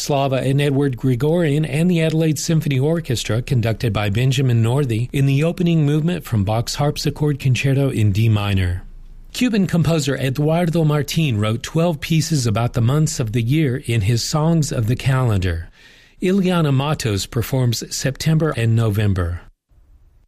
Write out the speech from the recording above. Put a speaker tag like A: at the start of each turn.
A: Slava and Edward Gregorian and the Adelaide Symphony Orchestra, conducted by Benjamin Northey, in the opening movement from Bach's Harpsichord Concerto in D minor. Cuban composer Eduardo Martin wrote 12 pieces about the months of the year in his Songs of the Calendar. Ileana Matos performs September and November.